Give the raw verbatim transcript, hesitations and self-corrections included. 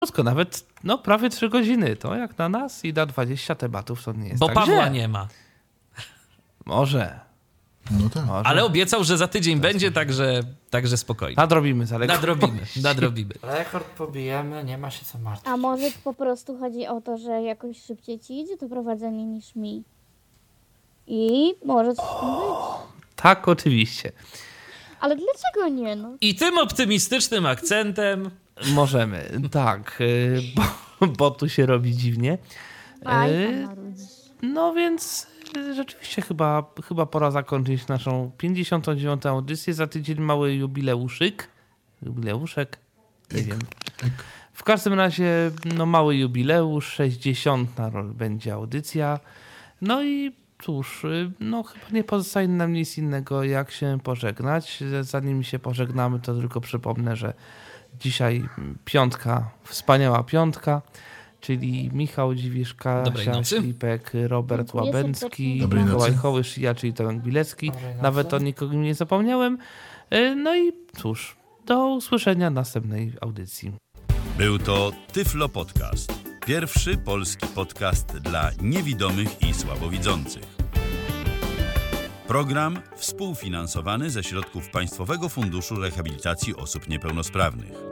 krótko, nawet no, prawie trzy godziny. To jak na nas i na dwadzieścia tematów to nie jest Bo tak Pawła źle. nie ma. Może. No tak. Może. Ale obiecał, że za tydzień będzie, także, także spokojnie. Nadrobimy zaległość. Nadrobimy, nadrobimy. Rekord pobijemy, nie ma się co martwić. A może po prostu chodzi o to, że jakoś szybciej ci idzie to prowadzenie niż mi. I może coś w tym być. Tak, oczywiście. Ale dlaczego nie, no? I tym optymistycznym akcentem Możemy, tak, y, bo, bo tu się robi dziwnie. Aj, Y, tam marudzisz. No więc y, rzeczywiście chyba, chyba pora zakończyć naszą pięćdziesiątą dziewiątą audycję. Za tydzień mały jubileuszyk. Jubileuszek? Nie wiem. W każdym razie no, mały jubileusz, sześćdziesiąta rol będzie audycja. No i cóż, y, no chyba nie pozostaje nam nic innego jak się pożegnać. Zanim się pożegnamy, to tylko przypomnę, że dzisiaj piątka, wspaniała piątka, czyli Michał Dziwisz, Dobrej Kasia nocy. Ślipek, Robert Dziękuję Łabęcki, serdecznie. Dobrej Mikołaj nocy. Hołysz, ja, czyli Tomek Bilecki. Dobrej nocy. Nawet o nikogo nie zapomniałem. Y, No i cóż, do usłyszenia w następnej audycji. Był to Tyflo Podcast. Pierwszy polski podcast dla niewidomych i słabowidzących. Program współfinansowany ze środków Państwowego Funduszu Rehabilitacji Osób Niepełnosprawnych.